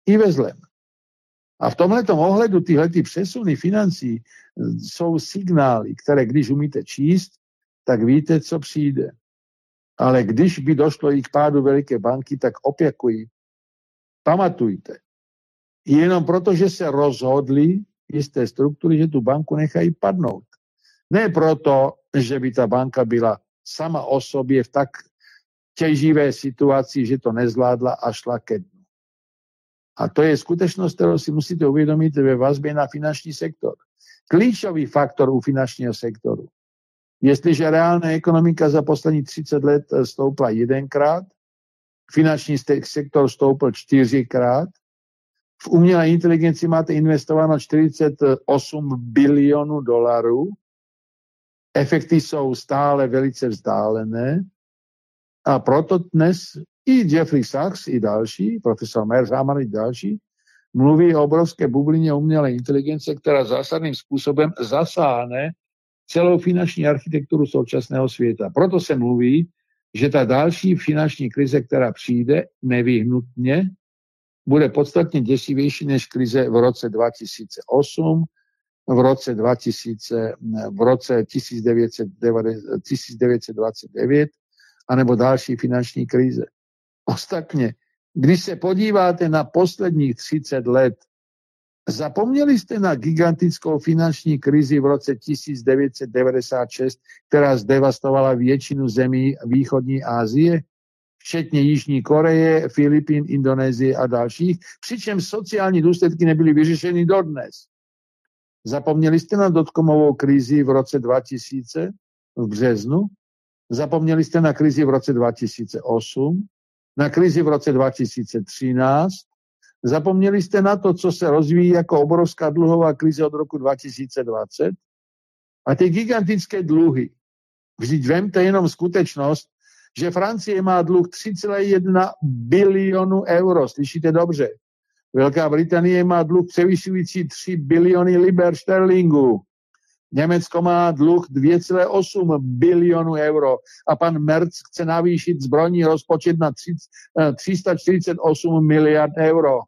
i ve zlém. A v tomhletom ohledu tyhlety přesuny financí jsou signály, které když umíte číst, tak víte, co přijde. Ale když by došlo i k pádu veliké banky, tak opakuji, pamatujte, jenom proto, že se rozhodli jisté struktury, že tu banku nechají padnout. Ne proto, že by ta banka byla sama o sobě v tak těživé situaci, že to nezvládla a šla ke dnu. A to je skutečnost, kterou si musíte uvědomit ve vazbě na finanční sektor. Klíčový faktor u finančního sektoru. Jestliže reálná ekonomika za poslední 30 let stoupla 1krát, finanční sektor stoupl 4krát, v umělé inteligenci máte investováno 48 bilionů dolarů, efekty jsou stále velice vzdálené a proto dnes i Jeffrey Sachs, i další, profesor Mershammer i další, mluví o obrovské bublině umělé inteligence, která zásadním způsobem zasáhne celou finanční architekturu současného světa. Proto se mluví, že ta další finanční krize, která přijde nevyhnutně, bude podstatně děsivější než krize v roce 2008, v roce 1929 anebo další finanční krize. Ostatně, když se podíváte na posledních 30 let, zapomněli jste na gigantickou finanční krizi v roce 1996, která zdevastovala většinu zemí východní Asie, včetně Jižní Koreje, Filipín, Indonésie a dalších, přičemž sociální důsledky nebyly vyřešeny dodnes. Zapomněli jste na dotcomovou krizi v roce 2000 v březnu? Zapomněli jste na krizi v roce 2008? Na krizi v roce 2013? Zapomněli jste na to, co se rozvíjí jako obrovská dluhová krize od roku 2020? A ty gigantické dluhy. Vždyť vemte jenom skutečnost, že Francie má dluh 3,1 bilionu euro. Slyšíte dobře? Velká Británie má dluh převyšující 3 biliony liber šterlingů. Německo má dluh 2,8 bilionu euro a pan Merz chce navýšit zbrojní rozpočet na 348 miliard euro.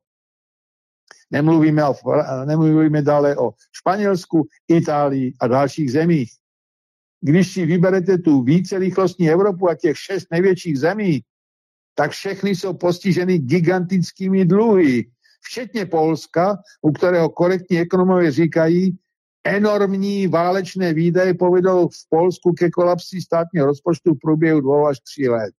Nemluvíme dále o Španělsku, Itálii a dalších zemích. Když si vyberete tu vícerychlostní Evropu a těch 6 největších zemí, tak všechny jsou postiženy gigantickými dluhy, včetně Polska, u kterého korektní ekonomové říkají, enormní válečné výdaje povedou v Polsku ke kolapsi státního rozpočtu v průběhu 2 až 3 let.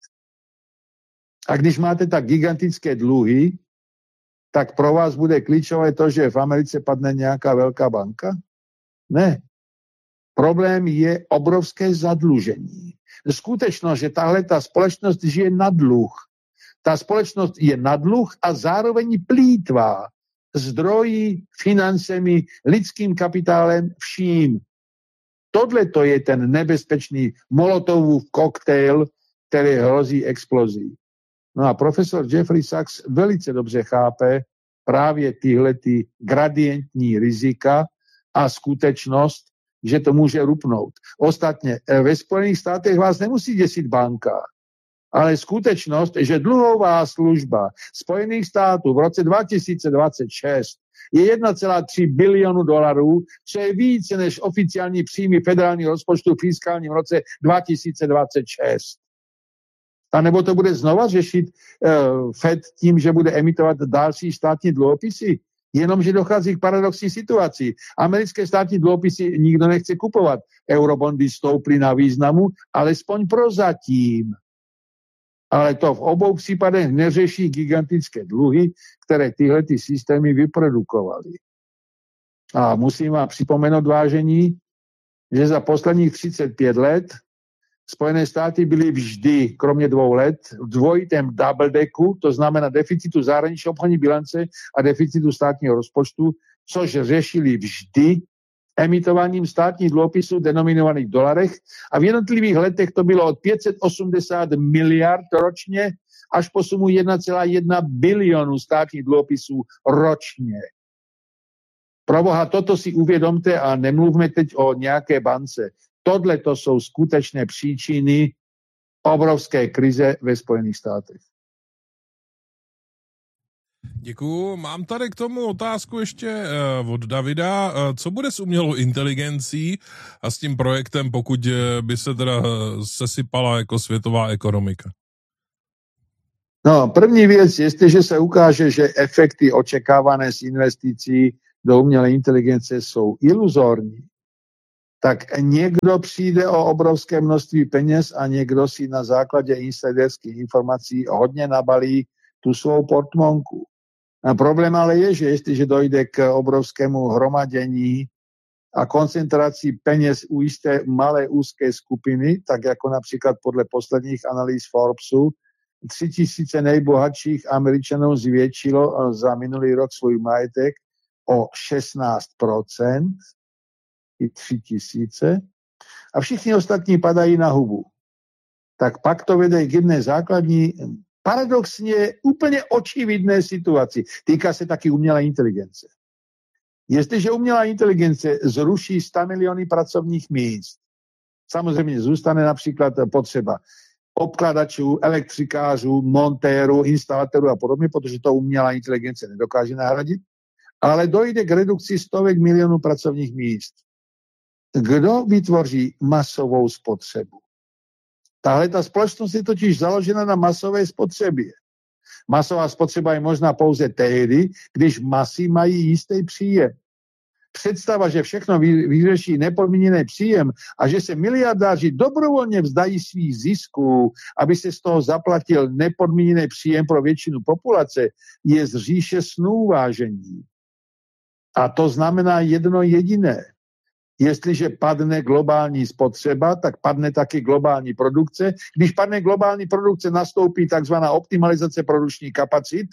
A když máte tak gigantické dluhy, tak pro vás bude klíčové to, že v Americe padne nějaká velká banka? Ne. Problém je obrovské zadlužení. Skutečnost, že tahle ta společnost žije na dluh. Ta společnost je na dluh a zároveň plýtvá zdroji, financemi, lidským kapitálem, vším. Tohle to je ten nebezpečný Molotovův koktejl, který hrozí explozí. No a profesor Jeffrey Sachs velice dobře chápe právě tyhlety gradientní rizika a skutečnost, že to může rupnout. Ostatně ve Spojených státech vás nemusí děsit banka, ale skutečnost, že dluhová služba Spojených států v roce 2026 je 1,3 bilionu dolarů, co je více než oficiální příjmy federálního rozpočtu v fiskálním roce 2026. A nebo to bude znova řešit Fed tím, že bude emitovat další státní dluhopisy? Jenomže dochází k paradoxní situaci. Americké státní dluhopisy nikdo nechce kupovat. Eurobondy stouply na významu, alespoň prozatím. Ale to v obou případech neřeší gigantické dluhy, které tyhle systémy vyprodukovaly. A musím vám připomenout, vážení, že za posledních 35 let Spojené státy byly vždy, kromě 2 let, v dvojitém double decku, to znamená deficitu zahraniční obchodní bilance a deficitu státního rozpočtu, což řešili vždy emitováním státních dluhopisů denominovaných v dolarech a v jednotlivých letech to bylo od 580 miliard ročně až po sumu 1,1 bilionu státních dluhopisů ročně. Proboha, toto si uvědomte a nemluvme teď o nějaké bance. Tohle to jsou skutečné příčiny obrovské krize ve Spojených státech. Děkuju. Mám tady k tomu otázku ještě od Davida. Co bude s umělou inteligencí a s tím projektem, pokud by se teda sesypala jako světová ekonomika? No, první věc, jestliže se ukáže, že efekty očekávané z investicí do umělé inteligence jsou iluzorní, tak někdo přijde o obrovské množství peněz a někdo si na základě insiderských informací hodně nabalí tu svou portmonku. A problém ale je, že jestliže dojde k obrovskému hromadění a koncentrací peněz u jisté malé úzké skupiny, tak jako například podle posledních analýz Forbesu, 3000 nejbohatších Američanů zvětšilo za minulý rok svůj majetek o 16%, i 3000, a všichni ostatní padají na hubu. Tak pak to vede k jedné základní, paradoxně úplně očividné situaci. Týká se taky umělé inteligence. Jestliže umělá inteligence zruší 100 miliony pracovních míst, samozřejmě zůstane například potřeba obkladačů, elektrikářů, montérů, instalatérů a podobně, protože to umělá inteligence nedokáže nahradit, ale dojde k redukci stovek milionů pracovních míst. Kdo vytvoří masovou spotřebu? Tahle ta společnost je totiž založena na masové spotřebě. Masová spotřeba je možná pouze tehdy, když masy mají jistý příjem. Představa, že všechno vyřeší nepodmíněný příjem a že se miliardáři dobrovolně vzdají svých zisků, aby se z toho zaplatil nepodmíněný příjem pro většinu populace, je z říše snů, vážení. A to znamená jedno jediné. Jestliže padne globální spotřeba, tak padne taky globální produkce. Když padne globální produkce, nastoupí takzvaná optimalizace produkčních kapacit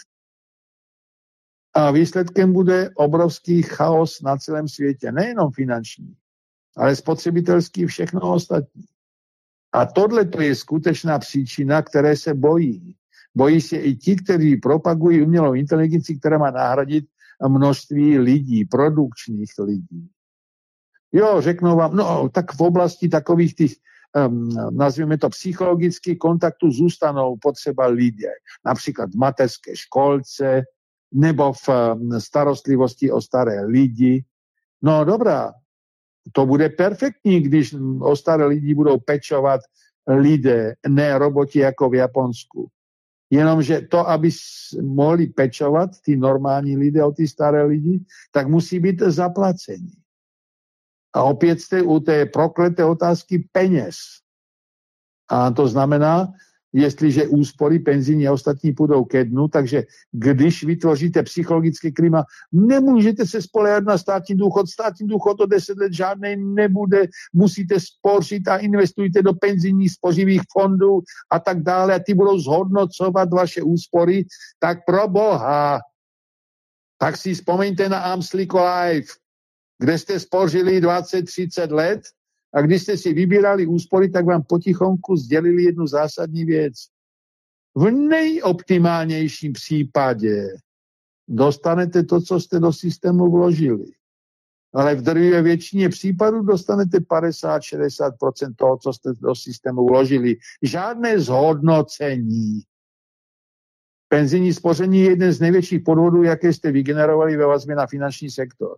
a výsledkem bude obrovský chaos na celém světě. Nejenom finanční, ale spotřebitelský, všechno ostatní. A tohle to je skutečná příčina, které se bojí. Bojí se i ti, kteří propagují umělou inteligenci, která má nahradit množství lidí, produkčních lidí. Jo, řeknou vám, no tak v oblasti takových těch, nazvěme to psychologických kontaktů, zůstanou potřeba lidé. Například v mateřské školce nebo v starostlivosti o staré lidi. No dobrá, to bude perfektní, když o staré lidi budou pečovat lidé, ne roboti jako v Japonsku. Jenomže to, aby mohli pečovat ty normální lidé o ty staré lidi, tak musí být zaplacení. A opět jste u té prokleté otázky peněz. A to znamená, jestliže úspory penzijní a ostatní půjdou ke dnu, takže když vytvoříte psychologické klima, nemůžete se spoléhat na státní důchod o 10 let žádnej nebude, musíte spořit a investujte do penzijních spořivých fondů a tak dále a ty budou zhodnocovat vaše úspory, tak pro boha, tak si vzpomeňte na Amsliko Life, kde jste spořili 20-30 let a když jste si vybírali úspory, tak vám potichonku sdělili jednu zásadní věc. V nejoptimálnějším případě dostanete to, co jste do systému vložili. Ale v drtivé většině případů dostanete 50-60% toho, co jste do systému vložili. Žádné zhodnocení. Penzijní spoření je jeden z největších podvodů, jaké jste vygenerovali ve vazbě na finanční sektor.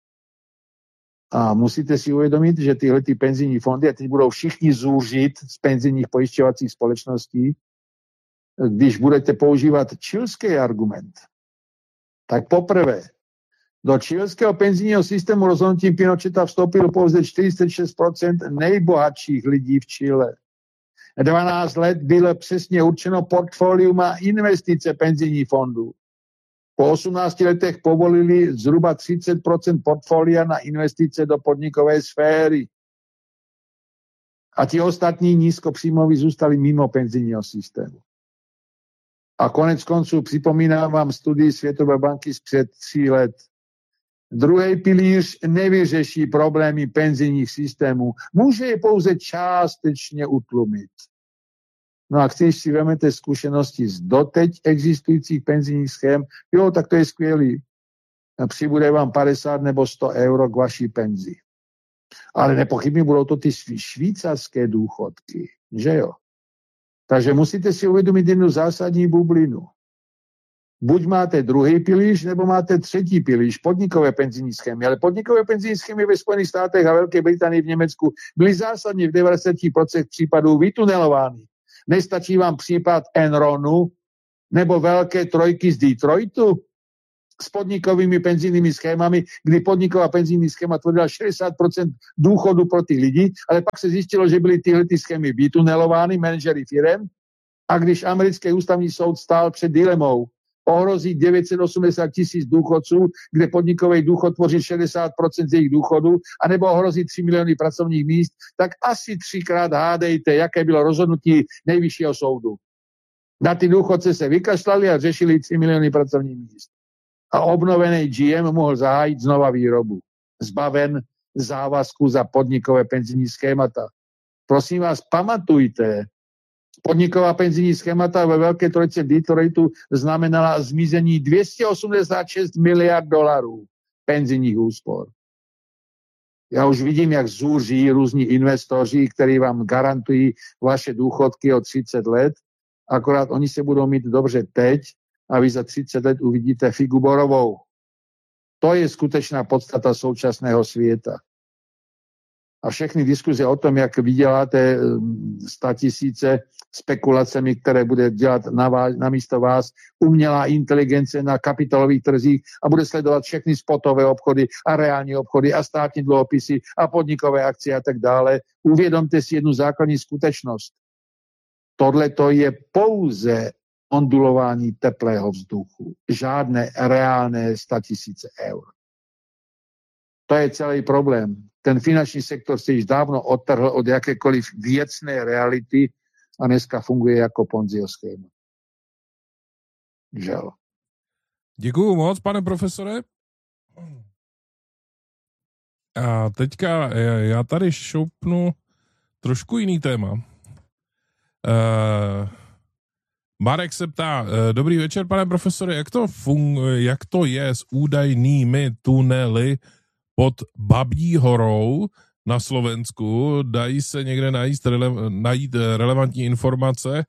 A musíte si uvědomit, že tyhle ty penzijní fondy, a teď budou všichni zúžit z penzijních pojišťovacích společností, když budete používat chilský argument, tak poprvé do chilského penzijního systému rozhodnutím Pinocheta vstoupilo pouze 46% nejbohatších lidí v Chile. 12 let bylo přesně určeno portfolium a investice penzijních fondů. Po 18 letech povolili zhruba 30% portfolia na investice do podnikové sféry. A ti ostatní nízkopříjmoví zůstali mimo penzijního systému. A konec konců připomínám vám studii Světové banky z před 3 let. Druhý pilíř nevyřeší problémy penzijních systémů. Může je pouze částečně utlumit. No a když si vezmete zkušenosti z doteď existujících penzijních schém, jo, tak to je skvělý. Přibude vám 50 nebo 100 euro k vaší penzi. Ale nepochybně budou to ty švýcarské důchodky, že jo? Takže musíte si uvědomit jednu zásadní bublinu. Buď máte druhý pilíř, nebo máte třetí pilíř, podnikové penzijní schémy. Ale podnikové penzijní schémy ve Spojených státech a Velké Británii v Německu byly zásadně v 90% případů vytunelovány. Nestačí vám případ Enronu nebo velké trojky z Detroitu s podnikovými penzijnými schémami, kdy podniková penzijní schéma tvořila 60% důchodu pro ty lidi, ale pak se zjistilo, že byly tyhle schémy vytunelovány manažery firem a když americký ústavní soud stál před dilemou, ohrozí 980 000 důchodců, kde podnikový důchod tvoří 60% z jejich důchodu, anebo ohrozí 3 miliony pracovních míst, tak asi 3krát hádejte, jaké bylo rozhodnutí nejvyššího soudu. Na ty důchodce se vykašlali a řešili 3 miliony pracovních míst. A obnovený GM mohl zahájit znova výrobu. Zbaven závazku za podnikové penzijní schémata. Prosím vás, pamatujte, podniková penzijní schémata ve Velké trojce Detroitu znamenala zmizení 286 miliard dolarů penzijních úspor. Já už vidím, jak zúří různí investoři, kteří vám garantují vaše důchodky o 30 let, akorát oni se budou mít dobře teď a vy za 30 let uvidíte figu borovou. To je skutečná podstata současného světa. A všechny diskuze o tom, jak vyděláte 100 000 spekulacemi, které bude dělat na místo vás umělá inteligence na kapitálových trzích a bude sledovat všechny spotové obchody a reální obchody a státní dluhopisy a podnikové akcie a tak dále. Uvědomte si jednu základní skutečnost. Tohle to je pouze ondulování teplého vzduchu. Žádné reálné 100 000 eur. To je celý problém. Ten finanční sektor se již dávno odtrhl od jakékoliv věcné reality a dneska funguje jako Ponziho schéma. Žel. Děkuju moc, pane profesore. A teďka já tady šoupnu trošku jiný téma. Marek se ptá, dobrý večer, pane profesore, jak to je s údajnými tunely pod Babí horou na Slovensku? Dají se někde najít relevantní informace?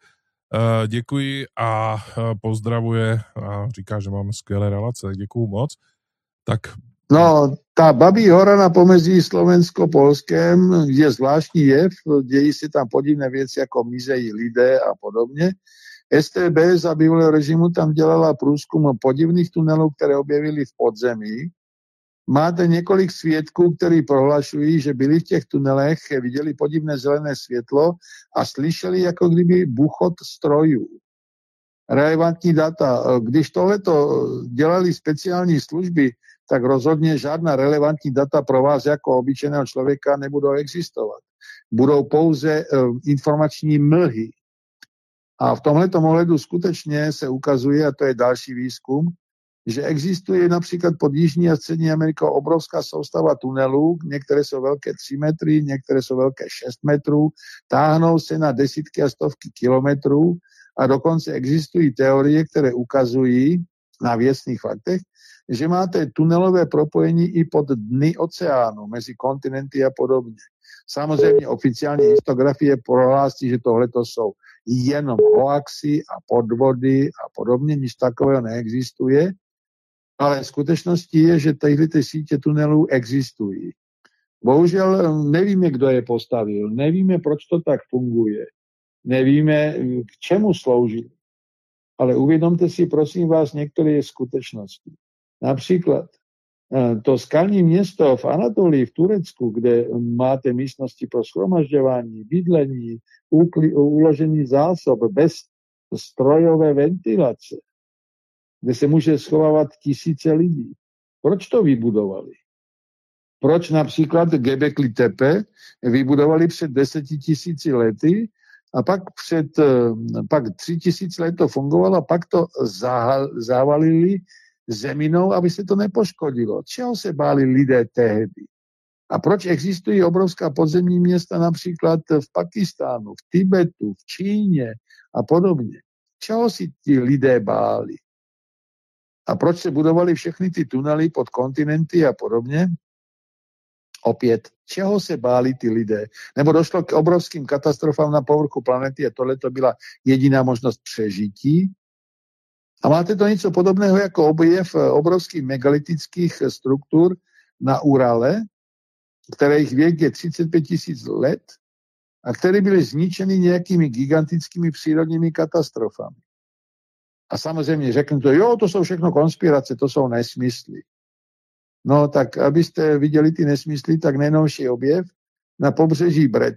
Děkuji a pozdravuje a říká, že máme skvělé relace. Děkuju moc. Tak... No, ta Babí hora na pomezí Slovensko-Polském je zvláštní jev, dějí se tam podivné věci, jako mizejí lidé a podobně. STB za bývalého režimu tam dělala průzkum podivných tunelů, které objevili v podzemí. Máte několik svědků, kteří prohlašují, že byli v těch tunelech, viděli podivné zelené světlo a slyšeli, jako kdyby buchot strojů. Relevantní data. Když tohleto dělali speciální služby, tak rozhodně žádná relevantní data pro vás jako obyčejného člověka nebudou existovat. Budou pouze informační mlhy. A v tomhletom ohledu skutečně se ukazuje, a to je další výzkum, že existuje například pod Jižní a Střední Amerikou obrovská soustava tunelů, některé jsou velké 3 metry, některé jsou velké 6 metrů, táhnou se na desítky a stovky kilometrů a dokonce existují teorie, které ukazují na věcných faktech, že máte tunelové propojení i pod dny oceánu, mezi kontinenty a podobně. Samozřejmě oficiální historiografie prohlásí, že tohleto jsou jenom hoaxy a podvody a podobně, nic takového neexistuje, ale skutečností je, že tyhle sítě tunelů existují. Bohužel nevíme, kdo je postavil, nevíme, proč to tak funguje, nevíme, k čemu slouží, ale uvědomte si, prosím vás, některé skutečnosti. Například to skalní město v Anatolii, v Turecku, kde máte místnosti pro shromažďování, bydlení, uložení zásob bez strojové ventilace, kde se může schovávat tisíce lidí. Proč to vybudovali? Proč například Göbekli Tepe vybudovali před 10 000 lety a pak 3 000 let to fungovalo a pak to zavalili zeminou, aby se to nepoškodilo. Čeho se báli lidé tehdy? A proč existují obrovská podzemní města například v Pakistánu, v Tibetu, v Číně a podobně? Čeho si ti lidé báli? A proč se budovaly všechny ty tunely pod kontinenty a podobně? Opět, čeho se báli ty lidé? Nebo došlo k obrovským katastrofám na povrchu planety a tohle to byla jediná možnost přežití? A máte to něco podobného jako objev obrovských megalitických struktur na Urale, kterých věk je 35 000 let a které byly zničeny nějakými gigantickými přírodními katastrofami. A samozřejmě řeknete, jo, to jsou všechno konspirace, to jsou nesmysly. No tak, abyste viděli ty nesmysly, tak nejnovší objev na pobřeží